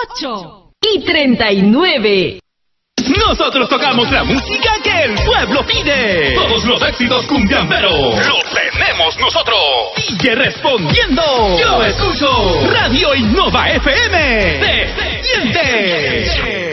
8:39. Nosotros tocamos la música que el pueblo pide. Todos los éxitos cumbiamberos los tenemos nosotros. Sigue respondiendo. Yo escucho Radio Innova FM. ¡Se siente!